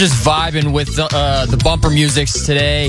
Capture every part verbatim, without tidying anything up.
just vibing with the, uh, the bumper musics today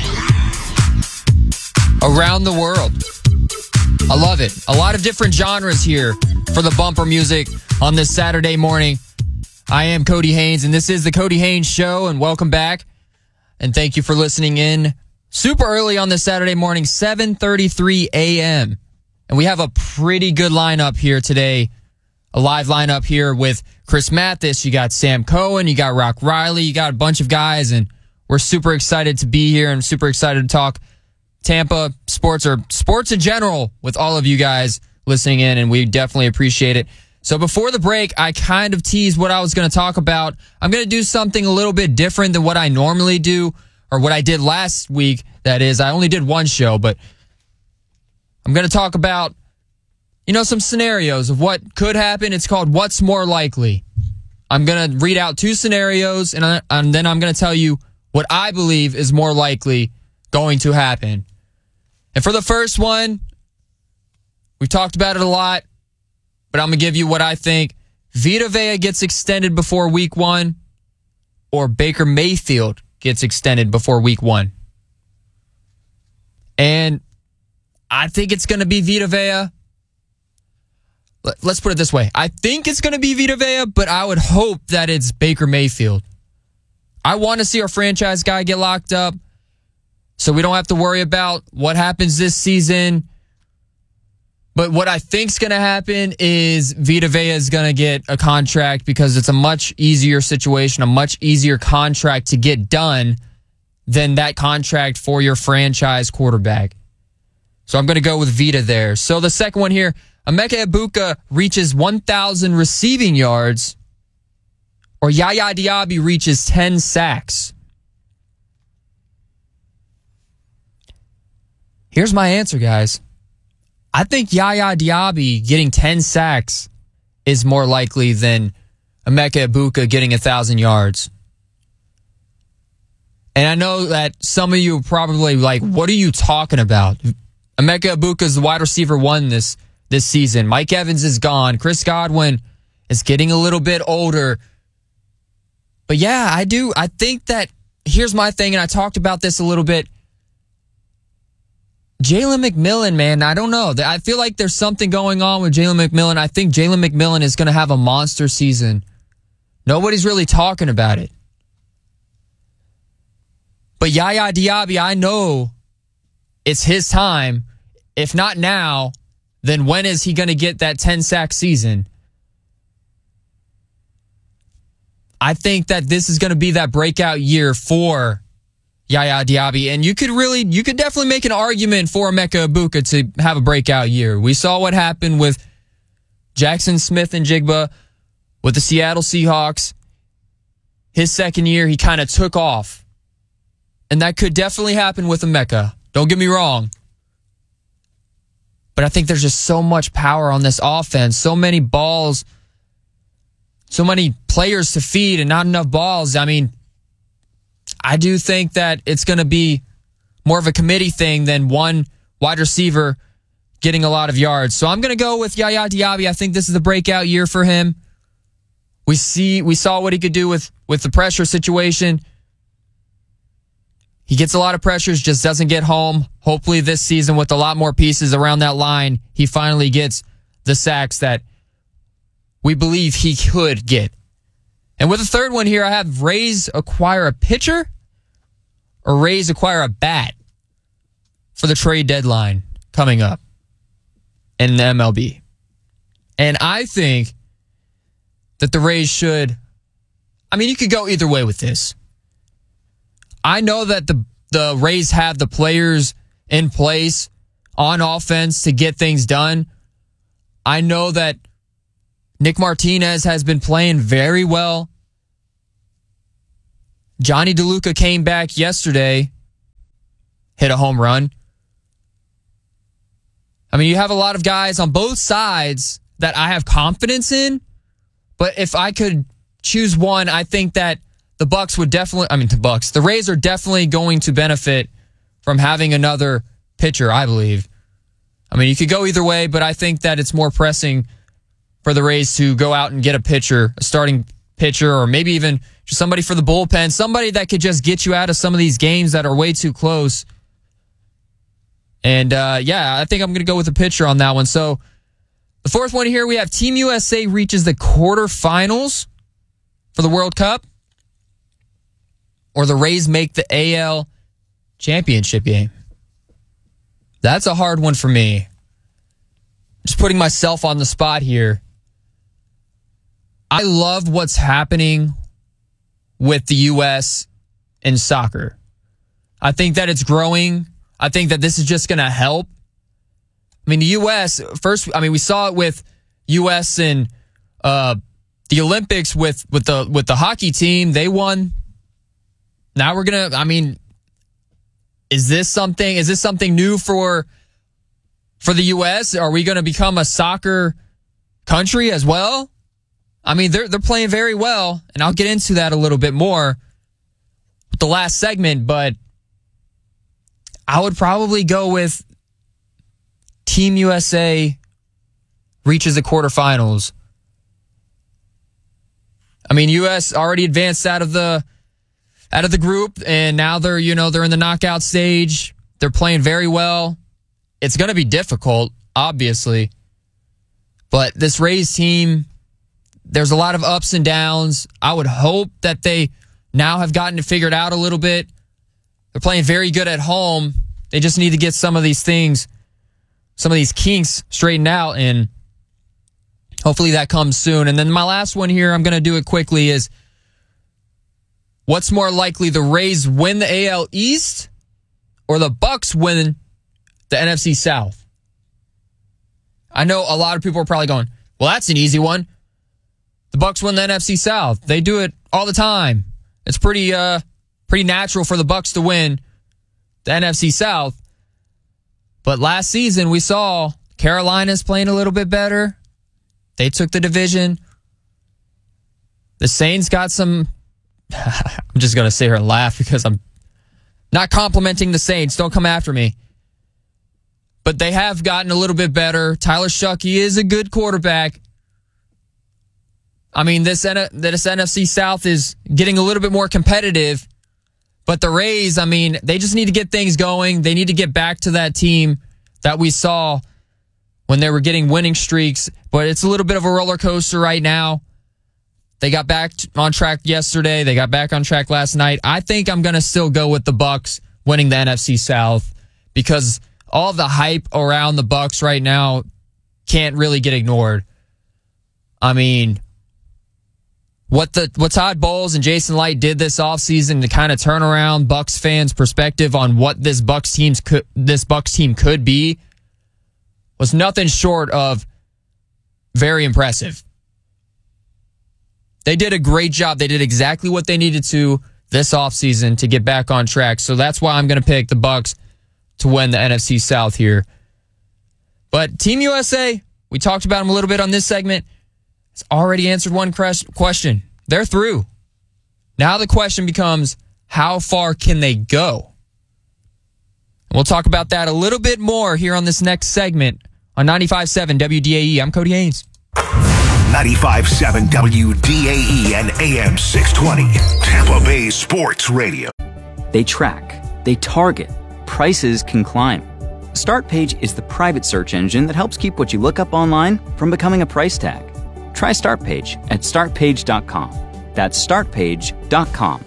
around the world. I love it. A lot of different genres here for the bumper music on this Saturday morning. I am Cody Haynes, and this is the Cody Haynes Show, and welcome back. And thank you for listening in super early on this Saturday morning, seven thirty-three a.m. And we have a pretty good lineup here today. A live lineup here with Chris Mathis. You got Sam Cohen. You got Rock Riley. You got a bunch of guys, and we're super excited to be here and super excited to talk Tampa sports or sports in general with all of you guys listening in, and we definitely appreciate it. So before the break, I kind of teased what I was going to talk about. I'm going to do something a little bit different than what I normally do, or what I did last week. That is, I only did one show, but I'm going to talk about, you know, some scenarios of what could happen. It's called What's More Likely. I'm going to read out two scenarios, and, I, and then I'm going to tell you what I believe is more likely going to happen. And for the first one, we've talked about it a lot, but I'm going to give you what I think. Vita Vea gets extended before week one, or Baker Mayfield gets extended before week one. And I think it's going to be Vita Vea. Let's put it this way. I think it's going to be Vita Vea, but I would hope that it's Baker Mayfield. I want to see our franchise guy get locked up so we don't have to worry about what happens this season. But what I think is going to happen is Vita Vea is going to get a contract because it's a much easier situation, a much easier contract to get done than that contract for your franchise quarterback. So I'm going to go with Vita there. So the second one here, Emeka Egbuka reaches one thousand receiving yards, or Yaya Diaby reaches ten sacks. Here's my answer, guys. I think Yaya Diaby getting ten sacks is more likely than Emeka Egbuka getting one thousand yards. And I know that some of you are probably like, what are you talking about? Emeka Egbuka is the wide receiver one this this season. Mike Evans is gone. Chris Godwin is getting a little bit older. But yeah, I do. I think that, here's my thing, and I talked about this a little bit. Jalen McMillan, man, I don't know. I feel like there's something going on with Jalen McMillan. I think Jalen McMillan is going to have a monster season. Nobody's really talking about it. But Yaya Diaby, I know it's his time. If not now, then when is he going to get that ten-sack season? I think that this is going to be that breakout year for Yaya Diaby. And you could really, you could definitely make an argument for Emeka Egbuka to have a breakout year. We saw what happened with Jackson Smith-Njigba with the Seattle Seahawks. His second year, he kind of took off. And that could definitely happen with Emeka. Don't get me wrong. But I think there's just so much power on this offense. So many balls. So many players to feed and not enough balls. I mean, I do think that it's going to be more of a committee thing than one wide receiver getting a lot of yards. So I'm going to go with Yaya Diaby. I think this is the breakout year for him. We see, we saw what he could do with, with the pressure situation. He gets a lot of pressures, just doesn't get home. Hopefully this season, with a lot more pieces around that line, he finally gets the sacks that we believe he could get. And with the third one here, I have Rays acquire a pitcher or Rays acquire a bat for the trade deadline coming up in the M L B. And I think that the Rays should, I mean, you could go either way with this. I know that the, the Rays have the players in place on offense to get things done. I know that Nick Martinez has been playing very well. Johnny DeLuca came back yesterday, hit a home run. I mean, you have a lot of guys on both sides that I have confidence in, but if I could choose one, I think that the Bucks would definitely, I mean, the Bucks, the Rays are definitely going to benefit from having another pitcher, I believe. I mean, you could go either way, but I think that it's more pressing for the Rays to go out and get a pitcher, a starting pitcher or maybe even just somebody for the bullpen, somebody that could just get you out of some of these games that are way too close. And, uh, yeah, I think I'm going to go with a pitcher on that one. So the fourth one here, we have Team U S A reaches the quarterfinals for the World Cup, or the Rays make the A L championship game. That's a hard one for me. Just putting myself on the spot here. I love what's happening with the U S in soccer. I think that it's growing. I think that this is just going to help. I mean, the U S, first, I mean, we saw it with U S and uh, the Olympics with, with the with the hockey team. They won. Now we're going to, I mean, is this something, is this something new for, for the U S? Are we going to become a soccer country as well? I mean, they're they're playing very well, and I'll get into that a little bit more with the last segment, but I would probably go with Team U S A reaches the quarterfinals. I mean, U S already advanced out of the out of the group, and now they're, you know, they're in the knockout stage. They're playing very well. It's going to be difficult, obviously, but this Rays team, there's a lot of ups and downs. I would hope that they now have gotten it figured out a little bit. They're playing very good at home. They just need to get some of these things, some of these kinks straightened out, and hopefully that comes soon. And then my last one here, I'm going to do it quickly, is what's more likely, the Rays win the A L East or the Bucks win the N F C South? I know a lot of people are probably going, well, that's an easy one. The Bucks win the N F C South. They do it all the time. It's pretty uh pretty natural for the Bucks to win the N F C South. But last season we saw Carolina's playing a little bit better. They took the division. The Saints got some I'm just going to sit here and laugh because I'm not complimenting the Saints. Don't come after me. But they have gotten a little bit better. Tyler Shuckey is a good quarterback. I mean, this, this N F C South is getting a little bit more competitive, but the Rays, I mean, they just need to get things going. They need to get back to that team that we saw when they were getting winning streaks, but it's a little bit of a roller coaster right now. They got back on track yesterday. They got back on track last night. I think I'm going to still go with the Bucks winning the N F C South because all the hype around the Bucks right now can't really get ignored. I mean, What the what Todd Bowles and Jason Light did this offseason to kind of turn around Bucks fans' perspective on what this Bucks teams could this Bucks team could be was nothing short of very impressive. They did a great job. They did exactly what they needed to this offseason to get back on track. So that's why I'm going to pick the Bucks to win the N F C South here. But Team U S A, we talked about them a little bit on this segment. It's already answered one question. They're through. Now the question becomes, how far can they go? And we'll talk about that a little bit more here on this next segment on ninety-five point seven W D A E. I'm Cody Haynes. ninety-five point seven W D A E and A M six twenty, Tampa Bay Sports Radio. They track, they target, prices can climb. StartPage is the private search engine that helps keep what you look up online from becoming a price tag. Try StartPage at start page dot com. That's start page dot com.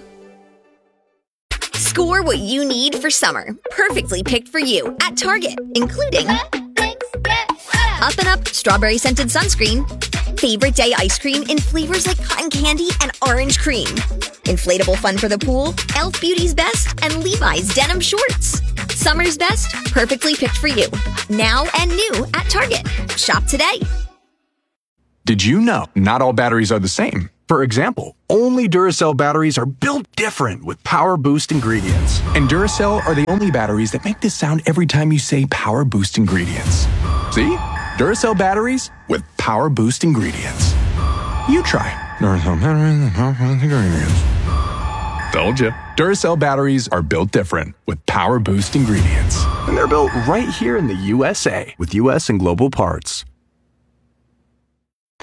Score what you need for summer. Perfectly picked for you at Target, including Up and Up Strawberry Scented Sunscreen, Favorite Day Ice Cream in flavors like cotton candy and orange cream, Inflatable Fun for the Pool, e l f Beauty's Best, and Levi's Denim Shorts. Summer's best, perfectly picked for you. Now and new at Target. Shop today. Did you know not all batteries are the same? For example, only Duracell batteries are built different with Power Boost ingredients. And Duracell are the only batteries that make this sound every time you say Power Boost ingredients. See? Duracell batteries with Power Boost ingredients. You try. Duracell batteries with Power Boost ingredients. Told you. Duracell batteries are built different with Power Boost ingredients. And they're built right here in the U S A with U S and global parts.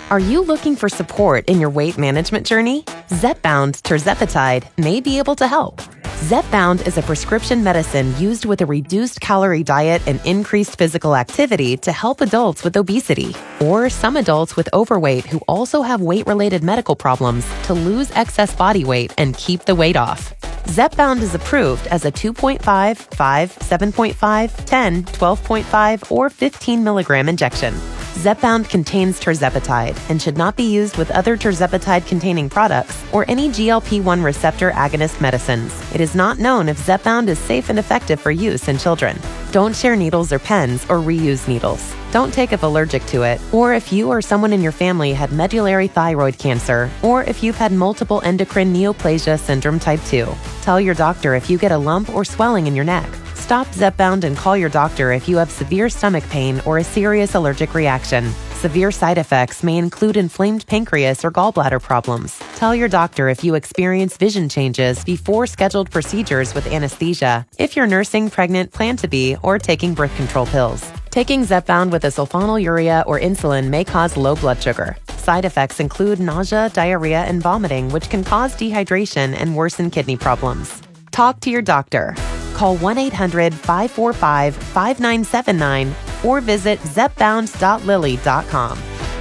Are you looking for support in your weight management journey? Zepbound tirzepatide may be able to help. Zepbound is a prescription medicine used with a reduced calorie diet and increased physical activity to help adults with obesity, or some adults with overweight who also have weight-related medical problems to lose excess body weight and keep the weight off. Zepbound is approved as a two point five, five, seven point five, ten, twelve point five, or fifteen milligram injection. Zepbound contains tirzepatide and should not be used with other tirzepatide-containing products or any G L P one receptor agonist medicines. It is not known if Zepbound is safe and effective for use in children. Don't share needles or pens or reuse needles. Don't take if allergic to it, or if you or someone in your family had medullary thyroid cancer, or if you've had multiple endocrine neoplasia syndrome type two. Tell your doctor if you get a lump or swelling in your neck. Stop Zepbound and call your doctor if you have severe stomach pain or a serious allergic reaction. Severe side effects may include inflamed pancreas or gallbladder problems. Tell your doctor if you experience vision changes before scheduled procedures with anesthesia, if you're nursing, pregnant, plan to be, or taking birth control pills. Taking Zepbound with a sulfonylurea or insulin may cause low blood sugar. Side effects include nausea, diarrhea, and vomiting, which can cause dehydration and worsen kidney problems. Talk to your doctor. Call one eight hundred, five four five, five nine seven nine or visit zepbound dot lilly dot com.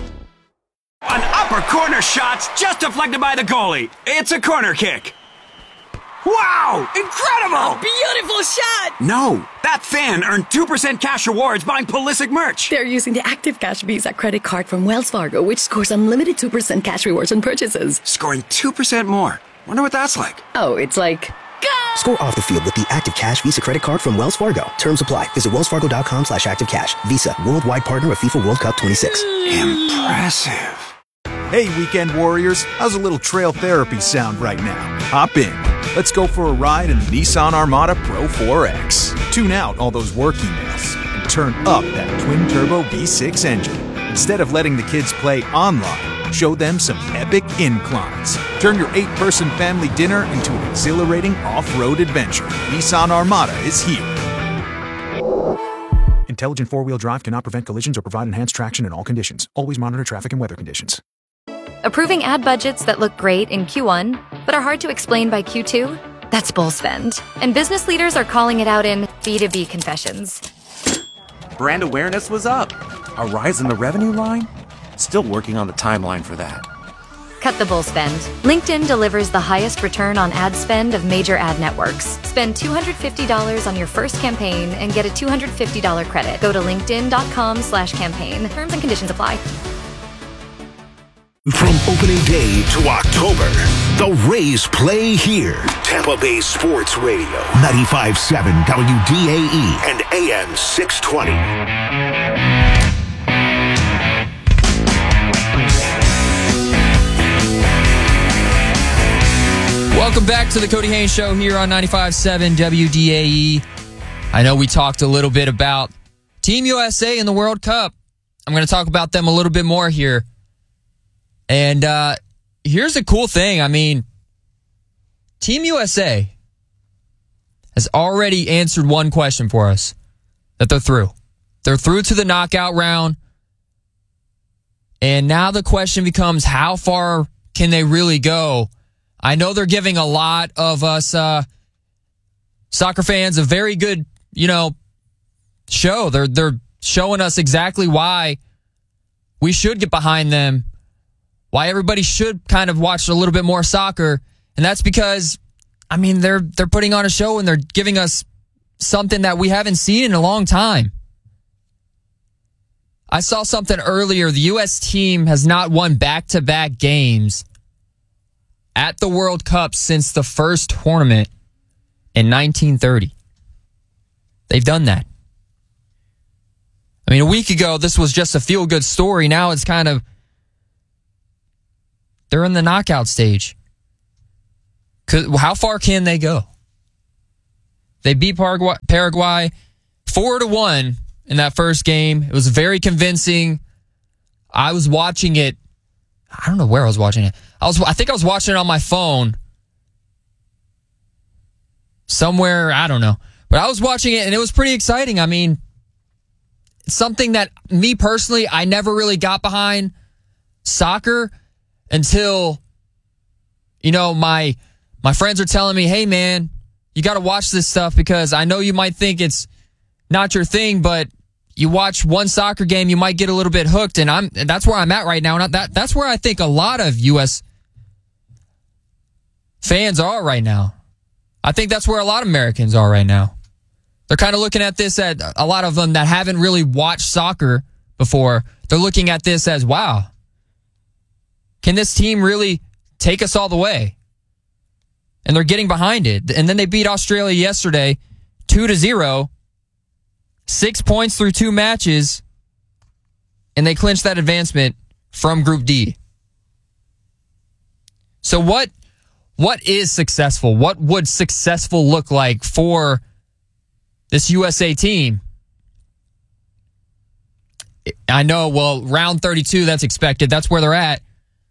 An upper corner shot's just deflected by the goalie. It's a corner kick. Wow! Incredible! Beautiful shot! No, that fan earned two percent cash rewards buying Pulisic merch. They're using the Active Cash Visa credit card from Wells Fargo, which scores unlimited two percent cash rewards on purchases. Scoring two percent more. Wonder what that's like. Oh, it's like... Go! Score off the field with the Active Cash Visa credit card from Wells Fargo. Terms apply. Visit wellsfargo.com slash activecash. Visa, worldwide partner of FIFA World Cup twenty-six. Impressive. Hey, weekend warriors. How's a little trail therapy sound right now? Hop in. Let's go for a ride in the Nissan Armada Pro four X. Tune out all those work emails and turn up that twin-turbo V six engine. Instead of letting the kids play online, show them some epic inclines. Turn your eight-person family dinner into an exhilarating off-road adventure. Nissan Armada is here. Intelligent four-wheel drive cannot prevent collisions or provide enhanced traction in all conditions. Always monitor traffic and weather conditions. Approving ad budgets that look great in Q one, but are hard to explain by Q two? That's bull spend. And business leaders are calling it out in B two B confessions. Brand awareness was up. A rise in the revenue line? Still working on the timeline for that. Cut the bull spend. LinkedIn delivers the highest return on ad spend of major ad networks. Spend two hundred fifty dollars on your first campaign and get a two hundred fifty dollars credit. Go to linkedin.com slash campaign. Terms and conditions apply. From opening day to October, the Rays play here. Tampa Bay Sports Radio, ninety-five point seven W D A E and A M six twenty. Welcome back to the Cody Haynes Show here on ninety-five point seven W D A E. I know we talked a little bit about Team U S A in the World Cup. I'm going to talk about them a little bit more here. And uh, here's a cool thing. I mean, Team U S A has already answered one question for us, that they're through. They're through to the knockout round. And now the question becomes, how far can they really go? I know they're giving a lot of us uh, soccer fans a very good, you know, show. They're they're showing us exactly why we should get behind them, why everybody should kind of watch a little bit more soccer. And that's because, I mean, they're they're putting on a show and they're giving us something that we haven't seen in a long time. I saw something earlier. The U S team has not won back-to-back games at the World Cup since the first tournament in nineteen thirty. They've done that. I mean, a week ago, this was just a feel-good story. Now it's kind of, they're in the knockout stage. How far can they go? They beat Paraguay, Paraguay four to one in that first game. It was very convincing. I was watching it. I don't know where I was watching it. I was, I think I was watching it on my phone. Somewhere, I don't know. But I was watching it and it was pretty exciting. I mean, it's something that me personally, I never really got behind. soccer until, you know, my my friends are telling me, hey, man, you got to watch this stuff because I know you might think it's not your thing, but you watch one soccer game, you might get a little bit hooked, and I'm and that's where I'm at right now. And that that's where I think a lot of U S fans are right now. I think that's where a lot of Americans are right now. They're kind of looking at this at a lot of them that haven't really watched soccer before. They're looking at this as, wow, can this team really take us all the way? And they're getting behind it. And then they beat Australia yesterday, two to zero, six points through two matches, and they clinched that advancement from Group D. So what, what is successful? What would successful look like for this U S A team? I know, well, round thirty-two, that's expected. That's where they're at.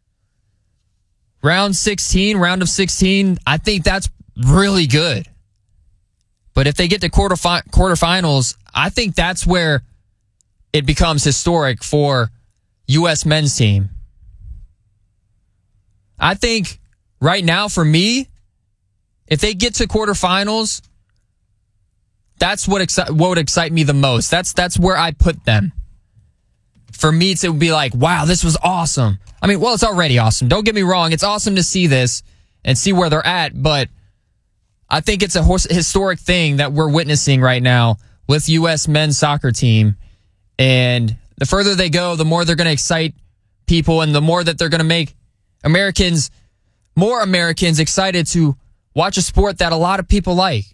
Round sixteen, round of sixteen, I think that's really good. But if they get to quarterfi- quarterfinals, I think that's where it becomes historic for U S men's team. I think right now, for me, if they get to quarterfinals, that's what, exci- what would excite me the most. That's that's where I put them. For me to be like, wow, this was awesome. I mean, well, it's already awesome. Don't get me wrong. It's awesome to see this and see where they're at, but I think it's a historic thing that we're witnessing right now with U S men's soccer team. And the further they go, the more they're going to excite people and the more that they're going to make Americans, more Americans excited to watch a sport that a lot of people like.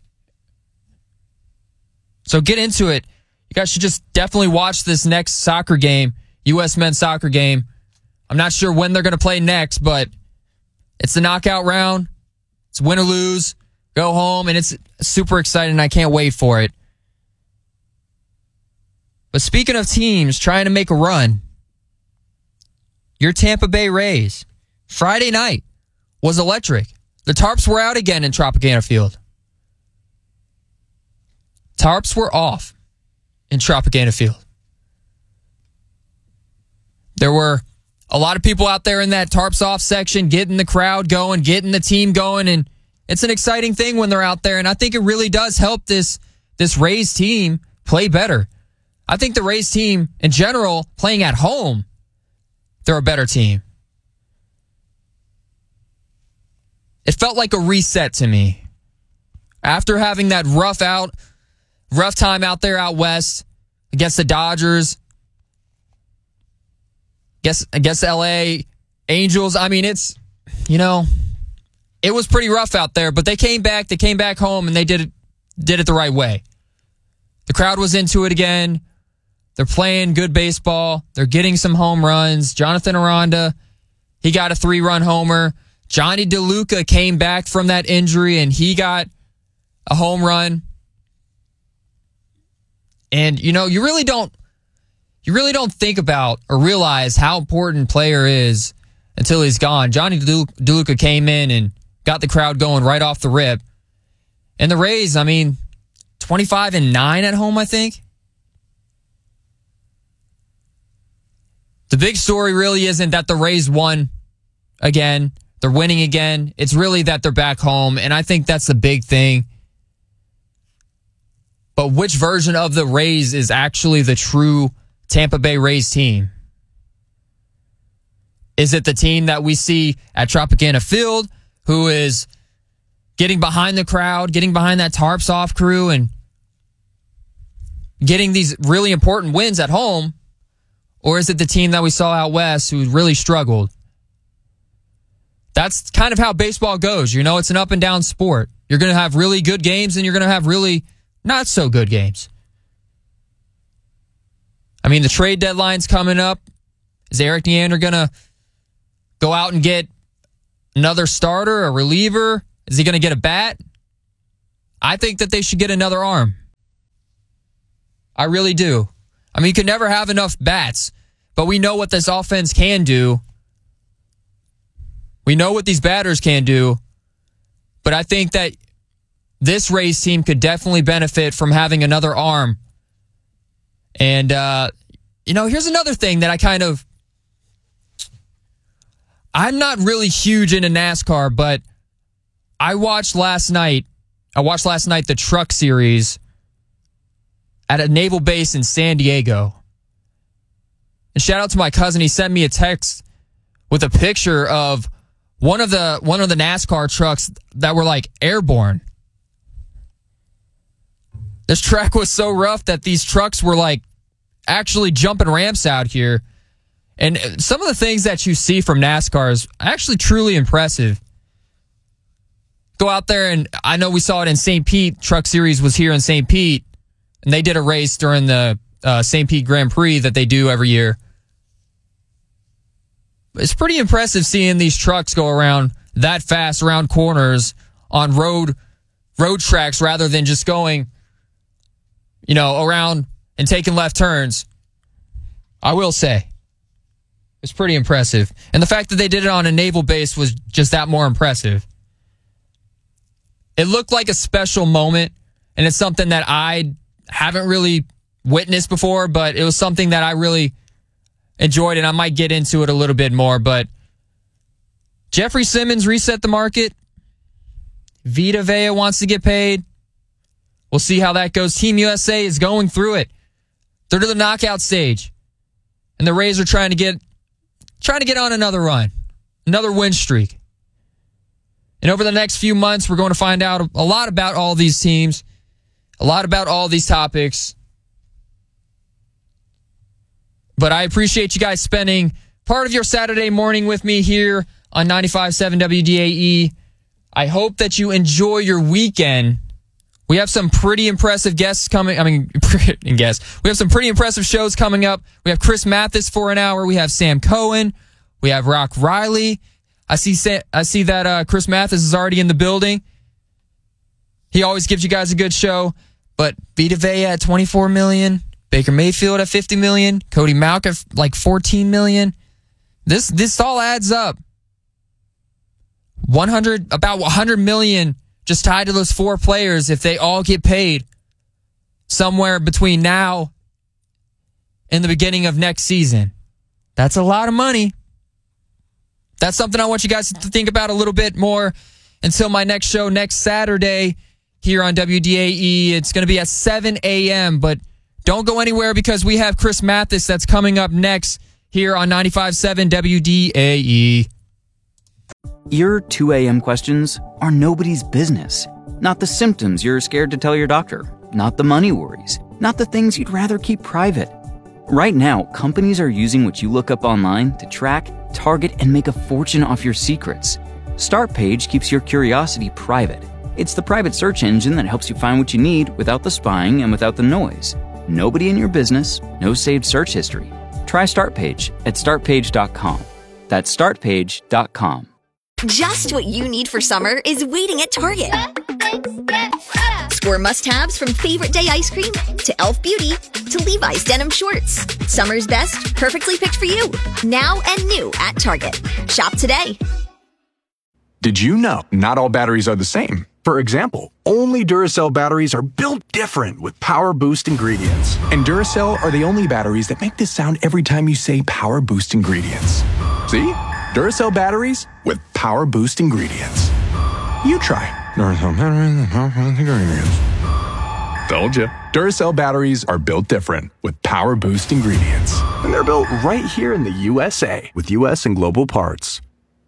So get into it. You guys should just definitely watch this next soccer game, U S men's soccer game. I'm not sure when they're going to play next, but it's the knockout round. It's win or lose, go home, and it's super exciting. I can't wait for it. But speaking of teams trying to make a run, your Tampa Bay Rays, Friday night was electric. The tarps were out again in Tropicana Field. Tarps were off in Tropicana Field. There were a lot of people out there in that tarps off section getting the crowd going, getting the team going, and it's an exciting thing when they're out there, and I think it really does help this, this Rays team play better. I think the Rays team, in general, playing at home, they're a better team. It felt like a reset to me. After having that rough out, rough time out there out west against the Dodgers, Guess against L A Angels. I mean, it's, you know, it was pretty rough out there, but they came back, they came back home and they did it, did it the right way. The crowd was into it again. They're playing good baseball. They're getting some home runs. Jonathan Aranda, he got a three-run homer. Johnny DeLuca came back from that injury and he got a home run. And, you know, you really don't, You really don't think about or realize how important player is until he's gone. Johnny DeLuca came in and got the crowd going right off the rip. And the Rays, I mean, twenty-five and nine at home, I think. The big story really isn't that the Rays won again. They're winning again. It's really that they're back home, and I think that's the big thing. But which version of the Rays is actually the true Tampa Bay Rays team? Is it the team that we see at Tropicana Field, who is getting behind the crowd, getting behind that tarps off crew, and getting these really important wins at home? Or is it the team that we saw out west who really struggled? That's kind of how baseball goes. You know, it's an up and down sport. You're going to have really good games and you're going to have really not so good games. I mean, the trade deadline's coming up. Is Eric Neander going to go out and get another starter, a reliever? Is he going to get a bat? I think that they should get another arm. I really do. I mean, you can never have enough bats, but we know what this offense can do. We know what these batters can do, but I think that this Rays team could definitely benefit from having another arm. And, uh, you know, here's another thing that I kind of I'm not really huge into NASCAR, but I watched last night, I watched last night the Truck Series at a naval base in San Diego. And shout out to my cousin. He sent me a text with a picture of one of the one of the NASCAR trucks that were like airborne. This track was so rough that these trucks were like actually jumping ramps out here. And some of the things that you see from NASCAR is actually truly impressive. Go out there, and I know we saw it in Saint Pete. Truck Series was here in Saint Pete, and they did a race during the uh, Saint Pete Grand Prix that they do every year. It's pretty impressive seeing these trucks go around that fast around corners on road road tracks rather than just going, you know, around and taking left turns. I will say, it's pretty impressive. And the fact that they did it on a naval base was just that more impressive. It looked like a special moment, and it's something that I haven't really witnessed before, but it was something that I really enjoyed, and I might get into it a little bit more. But Jeffrey Simmons reset the market. Vita Vea wants to get paid. We'll see how that goes. Team U S A is going through it. They're to the knockout stage, and the Rays are trying to get trying to get on another run, another win streak. And over the next few months, we're going to find out a lot about all these teams, a lot about all these topics. But I appreciate you guys spending part of your Saturday morning with me here on ninety-five point seven W D A E. I hope that you enjoy your weekend. We have some pretty impressive guests coming. I mean, guests. We have some pretty impressive shows coming up. We have Chris Mathis for an hour. We have Sam Cohen. We have Rock Riley. I see. I see that uh, Chris Mathis is already in the building. He always gives you guys a good show. But Vita Vea at twenty-four million dollars. Baker Mayfield at fifty million dollars. Cody Mauch at like fourteen million dollars. This this all adds up. one hundred about one hundred million dollars just tied to those four players if they all get paid somewhere between now and the beginning of next season. That's a lot of money. That's something I want you guys to think about a little bit more until my next show next Saturday here on W D A E. It's going to be at seven a.m., but don't go anywhere because we have Chris Mathis that's coming up next here on ninety-five point seven W D A E. Your two a.m. questions are nobody's business. Not the symptoms you're scared to tell your doctor. Not the money worries. Not the things you'd rather keep private. Right now, companies are using what you look up online to track, target, and make a fortune off your secrets. Startpage keeps your curiosity private. It's the private search engine that helps you find what you need without the spying and without the noise. Nobody in your business, no saved search history. Try Startpage at start page dot com. That's start page dot com. Just what you need for summer is waiting at Target. Score must-haves from Favorite Day ice cream to Elf Beauty to Levi's denim shorts. Summer's best, perfectly picked for you. Now and new at Target. Shop today. Did you know not all batteries are the same? For example, only Duracell batteries are built different with Power Boost ingredients. And Duracell are the only batteries that make this sound every time you say Power Boost ingredients. See? Duracell batteries with Power Boost ingredients. You try. Duracell batteries with Power Boost ingredients. Told you. Duracell batteries are built different with Power Boost ingredients. And they're built right here in the U S A with U S and global parts.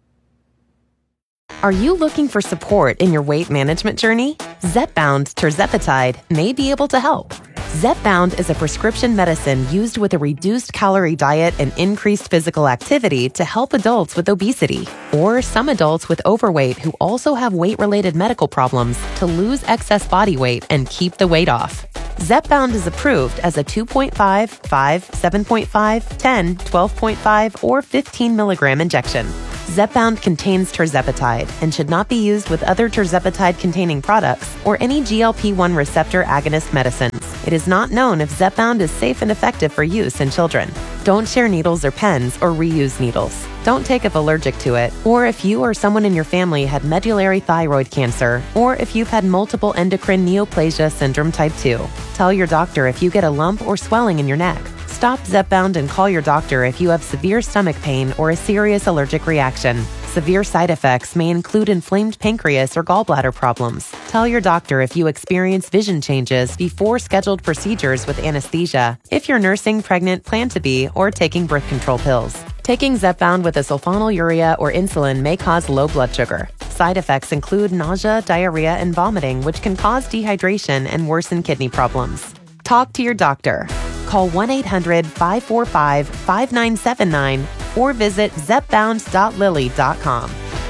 Are you looking for support in your weight management journey? Zepbound tirzepatide may be able to help. Zepbound is a prescription medicine used with a reduced calorie diet and increased physical activity to help adults with obesity or some adults with overweight who also have weight-related medical problems to lose excess body weight and keep the weight off. Zepbound is approved as a two point five, five, seven point five, ten, twelve point five, or fifteen milligram injection. Zepbound contains tirzepatide and should not be used with other tirzepatide-containing products or any G L P one receptor agonist medicines. It is not known if Zepbound is safe and effective for use in children. Don't share needles or pens or reuse needles. Don't take if allergic to it, or if you or someone in your family had medullary thyroid cancer, or if you've had multiple endocrine neoplasia syndrome type two. Tell your doctor if you get a lump or swelling in your neck. Stop Zepbound and call your doctor if you have severe stomach pain or a serious allergic reaction. Severe side effects may include inflamed pancreas or gallbladder problems. Tell your doctor if you experience vision changes before scheduled procedures with anesthesia, if you're nursing, pregnant, plan to be, or taking birth control pills. Taking Zepbound with a sulfonylurea or insulin may cause low blood sugar. Side effects include nausea, diarrhea, and vomiting, which can cause dehydration and worsen kidney problems. Talk to your doctor. Call one eight hundred five four five five nine seven nine or visit zepbound dot lilly dot com.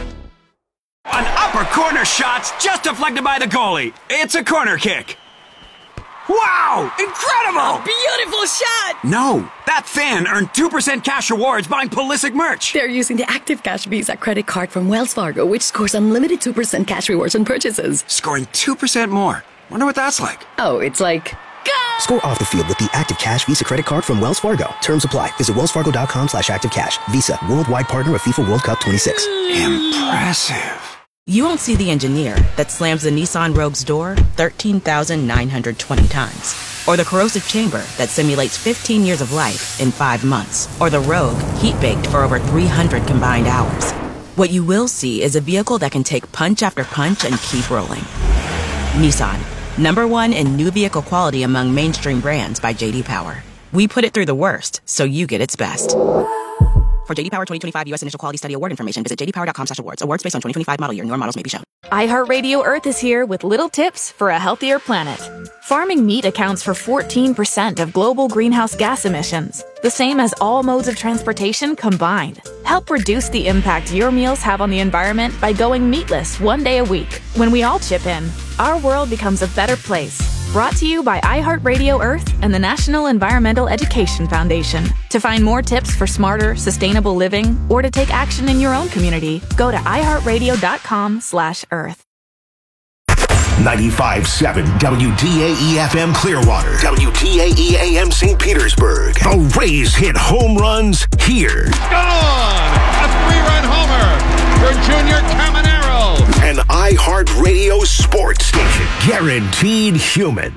An upper corner shot's just deflected by the goalie. It's a corner kick. Wow! Incredible! Beautiful shot! No, that fan earned two percent cash rewards buying Pulisic merch. They're using the Active Cash Visa credit card from Wells Fargo, which scores unlimited two percent cash rewards on purchases. Scoring two percent more. Wonder what that's like. Oh, it's like... Score off the field with the Active Cash Visa credit card from Wells Fargo. Terms apply. Visit wellsfargo.com slash active cash. Visa, worldwide partner of FIFA World Cup twenty-six. Impressive. You won't see the engineer that slams the Nissan Rogue's door thirteen thousand nine hundred twenty times. Or the corrosive chamber that simulates fifteen years of life in five months. Or the Rogue heat-baked for over three hundred combined hours. What you will see is a vehicle that can take punch after punch and keep rolling. Nissan. Number one in new vehicle quality among mainstream brands by J D Power. We put it through the worst, so you get its best. For J D Power twenty twenty-five U S Initial Quality Study Award information, visit j d power dot com slash awards. Awards based on twenty twenty-five model year. Newer models may be shown. iHeartRadio Earth is here with little tips for a healthier planet. Farming meat accounts for fourteen percent of global greenhouse gas emissions, the same as all modes of transportation combined. Help reduce the impact your meals have on the environment by going meatless one day a week. When we all chip in, our world becomes a better place. Brought to you by iHeartRadio Earth and the National Environmental Education Foundation. To find more tips for smarter, sustainable living, or to take action in your own community, go to iHeartRadio.com slash Earth. ninety-five point seven W D A E F M Clearwater, W D A E A M Saint Petersburg. The Rays hit home runs here. Gone! A three-run homer for Junior Caminero. An iHeartRadio sports station, guaranteed human.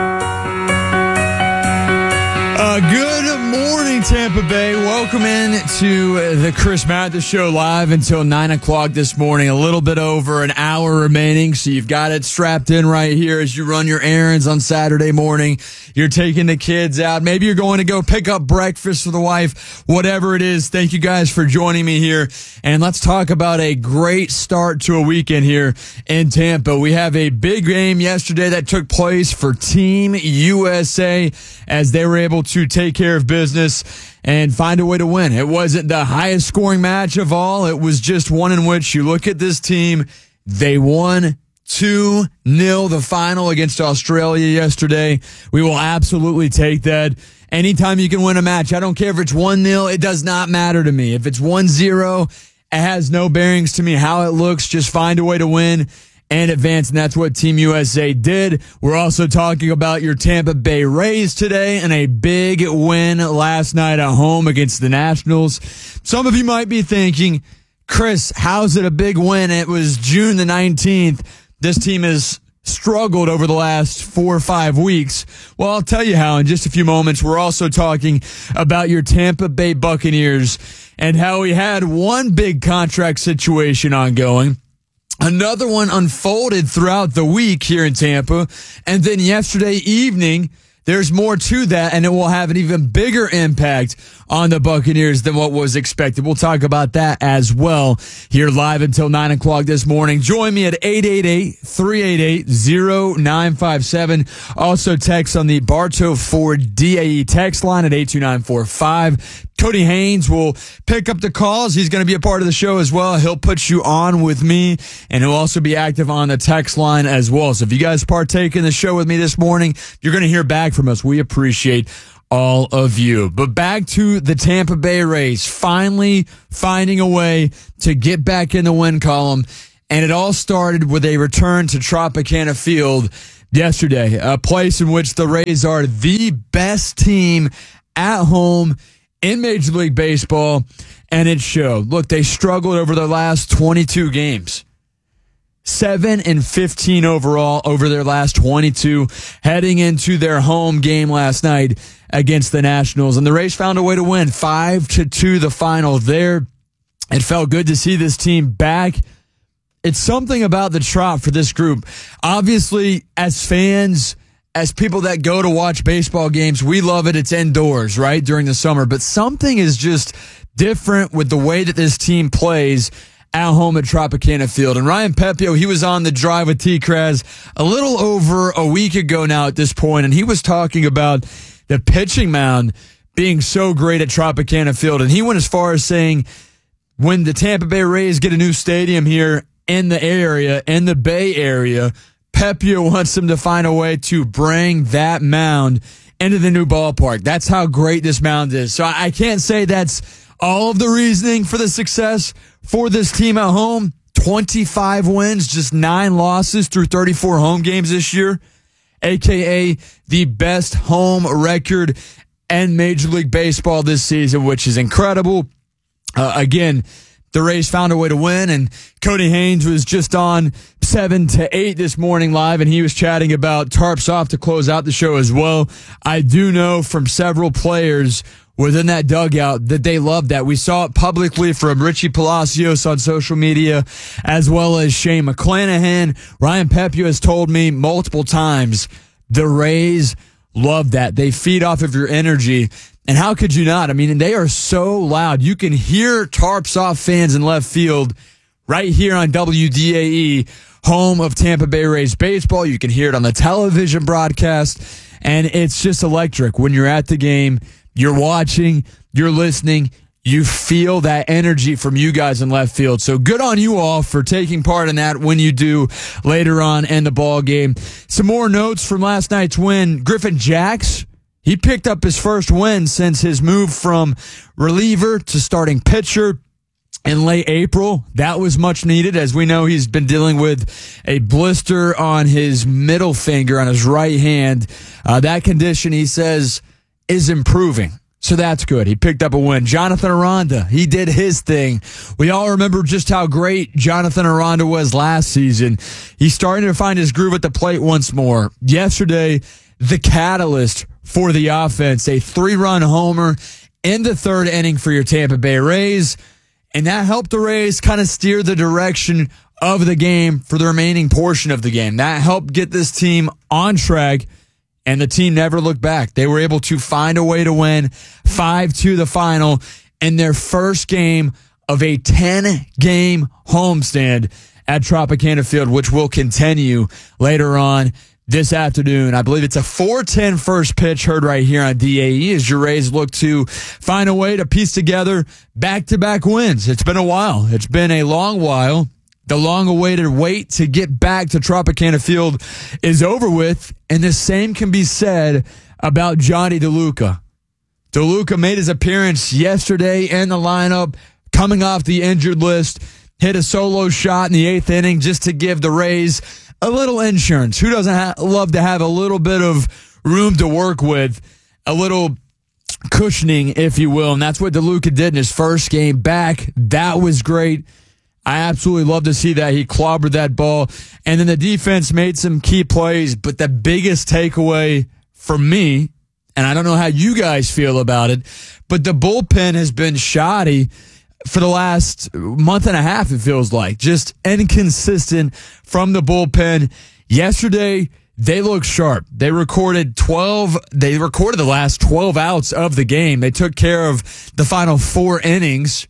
Uh, good morning, Tampa Bay. Welcome in to the Chris Mathis Show live until nine o'clock this morning. A little bit over an hour remaining, so you've got it strapped in right here as you run your errands on Saturday morning. You're taking the kids out. Maybe you're going to go pick up breakfast for the wife. Whatever it is, thank you guys for joining me here. And let's talk about a great start to a weekend here in Tampa. We have a big game yesterday that took place for Team U S A as they were able to take care of business and find a way to win. It wasn't the highest scoring match of all. It was just one in which you look at this team, they won two nil the final against Australia yesterday. We will absolutely take that. Anytime you can win a match, I don't care if it's one nil, it does not matter to me. If it's one zero, it has no bearings to me how it looks. Just find a way to win and advance, and that's what Team U S A did. We're also talking about your Tampa Bay Rays today and a big win last night at home against the Nationals. Some of you might be thinking, Chris, how's it a big win? It was June the nineteenth. This team has struggled over the last four or five weeks. Well, I'll tell you how in just a few moments. We're also talking about your Tampa Bay Buccaneers and how we had one big contract situation ongoing. Another one unfolded throughout the week here in Tampa. And then yesterday evening, there's more to that, and it will have an even bigger impact on the Buccaneers than what was expected. We'll talk about that as well here live until nine o'clock this morning. Join me at eight eight eight, three eight eight, zero nine five seven. Also text on the Bartow Ford D A E text line at eight two nine four five. Cody Haynes will pick up the calls. He's going to be a part of the show as well. He'll put you on with me, and he'll also be active on the text line as well. So if you guys partake in the show with me this morning, you're going to hear back from us. We appreciate all of you. But back to the Tampa Bay Rays, finally finding a way to get back in the win column. And it all started with a return to Tropicana Field yesterday, a place in which the Rays are the best team at home in Major League Baseball, and it showed. Look, they struggled over their last twenty-two games. seven and fifteen overall over their last twenty-two, heading into their home game last night against the Nationals. And the Rays found a way to win five to two the final there. It felt good to see this team back. It's something about the Trop for this group. Obviously, as fans, as people that go to watch baseball games, we love it. It's indoors, right, during the summer. But something is just different with the way that this team plays at home at Tropicana Field. And Ryan Pepiot, he was on the Drive with T-Kraz a little over a week ago now at this point, and he was talking about the pitching mound being so great at Tropicana Field. And he went as far as saying when the Tampa Bay Rays get a new stadium here in the area, in the Bay Area, Pepiot wants them to find a way to bring that mound into the new ballpark. That's how great this mound is. So I can't say that's all of the reasoning for the success for this team at home. twenty-five wins, just nine losses through thirty-four home games this year, a k a the best home record in Major League Baseball this season, which is incredible. Uh, again, the Rays found a way to win, and Cody Haynes was just on seven to eight this morning live, and he was chatting about tarps off to close out the show as well. I do know from several players within that dugout that they loved that. We saw it publicly from Richie Palacios on social media, as well as Shane McClanahan. Ryan Pepiot has told me multiple times the Rays love that. They feed off of your energy. And how could you not? I mean, they are so loud. You can hear tarps off fans in left field right here on W D A E, home of Tampa Bay Rays baseball. You can hear it on the television broadcast, and it's just electric. When you're at the game, you're watching, you're listening, you feel that energy from you guys in left field. So good on you all for taking part in that when you do later on in the ball game. Some more notes from last night's win. Griffin Jax, he picked up his first win since his move from reliever to starting pitcher in late April. That was much needed. As we know, he's been dealing with a blister on his middle finger on his right hand. Uh, that condition, he says, is improving. So that's good. He picked up a win. Jonathan Aranda, he did his thing. We all remember just how great Jonathan Aranda was last season. He's starting to find his groove at the plate once more. Yesterday, the catalyst for the offense, a three-run homer in the third inning for your Tampa Bay Rays, and that helped the Rays kind of steer the direction of the game for the remaining portion of the game. That helped get this team on track, and the team never looked back. They were able to find a way to win five two the final in their first game of a ten-game homestand at Tropicana Field, which will continue later on this afternoon. I believe it's a four ten first pitch heard right here on D A E as your Rays look to find a way to piece together back-to-back wins. It's been a while. It's been a long while. The long-awaited wait to get back to Tropicana Field is over with, and the same can be said about Johnny DeLuca. DeLuca made his appearance yesterday in the lineup, coming off the injured list, hit a solo shot in the eighth inning just to give the Rays a little insurance. Who doesn't ha- love to have a little bit of room to work with, a little cushioning, if you will, and that's what DeLuca did in his first game back. That was great. I absolutely love to see that. He clobbered that ball. And then the defense made some key plays. But the biggest takeaway for me, and I don't know how you guys feel about it, but the bullpen has been shoddy for the last month and a half, it feels like. Just inconsistent from the bullpen. Yesterday, they looked sharp. They recorded twelve, they recorded the last twelve outs of the game. They took care of the final four innings.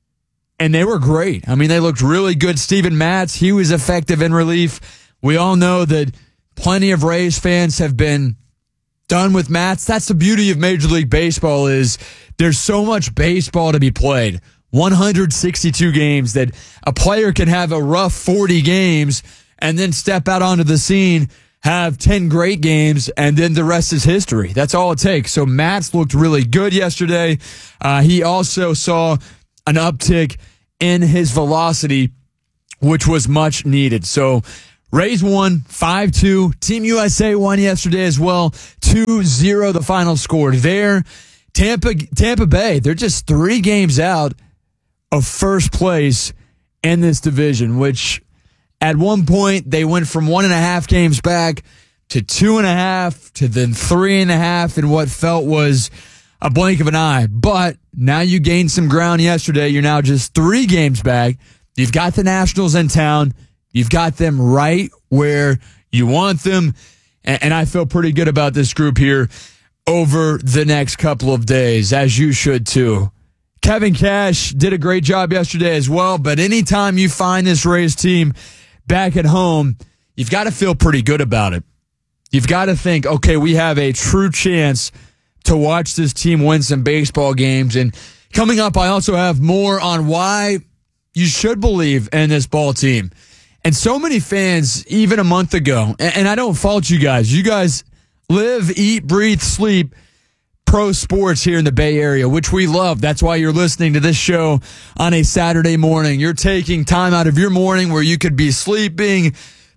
And they were great. I mean, they looked really good. Steven Matz, he was effective in relief. We all know that plenty of Rays fans have been done with Matz. That's the beauty of Major League Baseball is there's so much baseball to be played. one hundred sixty-two games that a player can have a rough forty games and then step out onto the scene, have ten great games, and then the rest is history. That's all it takes. So Matz looked really good yesterday. Uh, he also saw an uptick in his velocity, which was much needed. So Rays won five two. Team U S A won yesterday as well. two zero the final score there. Tampa, Tampa Bay, they're just three games out of first place in this division, which At one point, they went from one and a half games back to two and a half to then three and a half in what felt was a blink of an eye. But now you gained some ground yesterday. You're now just three games back. You've got the Nationals in town. You've got them right where you want them. And I feel pretty good about this group here over the next couple of days, as you should too. Kevin Cash did a great job yesterday as well, but anytime you find this Rays team back at home, you've got to feel pretty good about it. You've got to think, okay, we have a true chance to watch this team win some baseball games. And coming up, I also have more on why you should believe in this ball team. And so many fans, even a month ago, and I don't fault you guys. You guys live, eat, breathe, sleep pro sports here in the Bay Area, which we love. That's why you're listening to this show on a Saturday morning. You're taking time out of your morning where you could be sleeping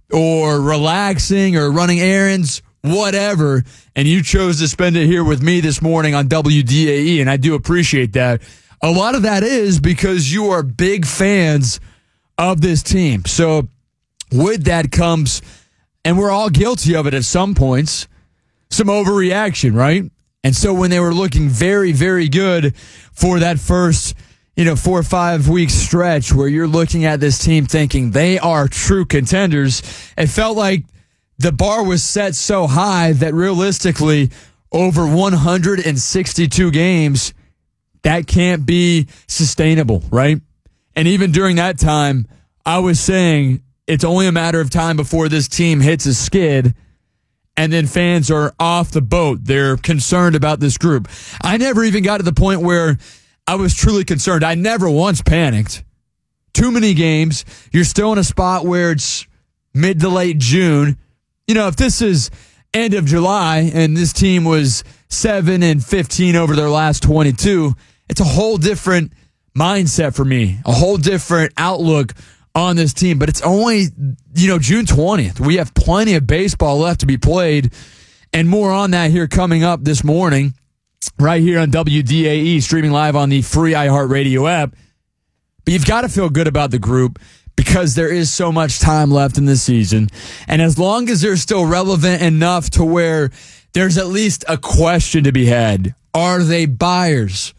or relaxing or running errands, whatever, and you chose to spend it here with me this morning on W D A E, and I do appreciate that. A lot of that is because you are big fans of this team. So with that comes, and we're all guilty of it at some points, some overreaction, right? And so when they were looking very, very good for that first, you know, four or five week stretch where you're looking at this team thinking they are true contenders, it felt like the bar was set so high that realistically over one hundred sixty-two games, that can't be sustainable, right? And even during that time, I was saying it's only a matter of time before this team hits a skid and then fans are off the boat. They're concerned about this group. I never even got to the point where I was truly concerned. I never once panicked. Too many games. You're still in a spot where it's mid to late June. You know, if this is end of July and this team was seven and fifteen over their last twenty-two, it's a whole different mindset for me, a whole different outlook on this team. But it's only, you know, June twentieth. We have plenty of baseball left to be played, and more on that here coming up this morning right here on W D A E, streaming live on the free iHeartRadio app. But you've got to feel good about the group because there is so much time left in the season. And as long as they're still relevant enough to where there's at least a question to be had, are they buyers?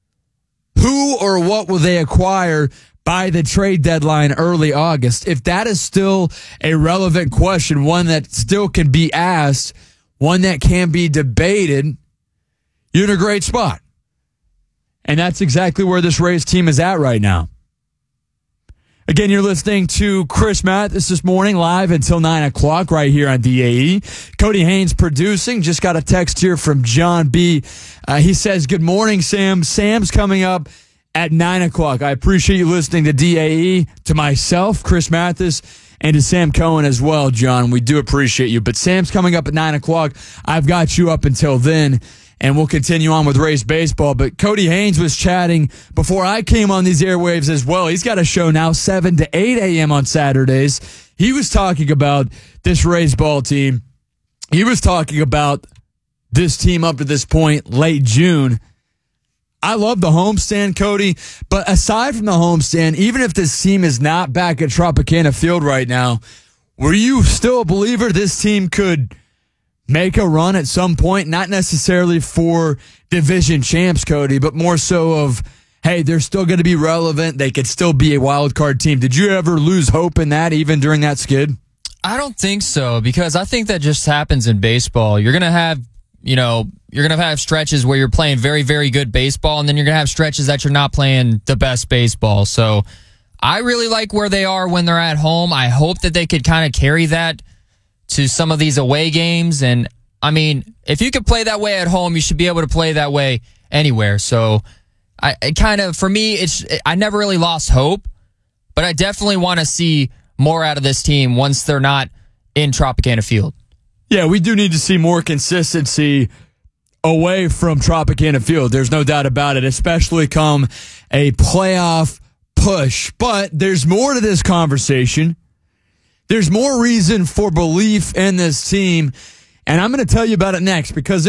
Who or what will they acquire by the trade deadline early August? If that is still a relevant question, one that still can be asked, one that can be debated, you're in a great spot. And that's exactly where this Rays team is at right now. Again, you're listening to Chris Mathis this morning, live until nine o'clock right here on D A E. Cody Haynes producing. Just got a text here from John B. Uh, he says, good morning, Sam. Sam's coming up at nine o'clock. I appreciate you listening to D A E, to myself, Chris Mathis, and to Sam Cohen as well, John. We do appreciate you. But Sam's coming up at nine o'clock. I've got you up until then, and we'll continue on with Rays baseball. But Cody Haynes was chatting before I came on these airwaves as well. He's got a show now, seven to eight a.m. on Saturdays. He was talking about this Rays ball team. He was talking about this team up to this point, late June. I love the homestand, Cody, but aside from the homestand, even if this team is not back at Tropicana Field right now, were you still a believer this team could make a run at some point? Not necessarily for division champs, Cody, but more so of, hey, they're still going to be relevant. They could still be a wild card team. Did you ever lose hope in that, even during that skid? I don't think so, because I think that just happens in baseball. You're going to have, you know, you're going to have stretches where you're playing very, very good baseball, and then you're going to have stretches that you're not playing the best baseball. So I really like where they are when they're at home. I hope that they could kind of carry that to some of these away games. And I mean, if you could play that way at home, you should be able to play that way anywhere. So I it kind of, for me, it's, I never really lost hope, but I definitely want to see more out of this team once they're not in Tropicana Field. Yeah, we do need to see more consistency away from Tropicana Field. There's no doubt about it, especially come a playoff push. But there's more to this conversation. There's more reason for belief in this team, and I'm going to tell you about it next, because